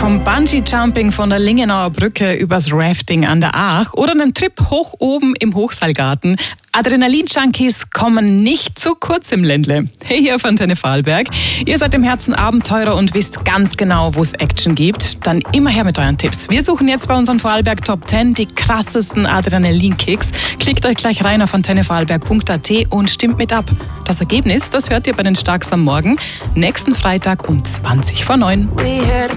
vom Bungee-Jumping von der Lingenauer Brücke übers Rafting an der Aach oder einen Trip hoch oben im Hochseilgarten. Adrenalin-Junkies kommen nicht zu kurz im Ländle. Hey, hier von Antenne Vorarlberg. Ihr seid im Herzen Abenteurer und wisst ganz genau, wo es Action gibt. Dann immer her mit euren Tipps. Wir suchen jetzt bei unseren Vorarlberg Top 10 die krassesten Adrenalin-Kicks. Klickt euch gleich rein auf antennevorarlberg.at und stimmt mit ab. Das Ergebnis, das hört ihr bei den Starks am Morgen, nächsten Freitag um 20 vor 9.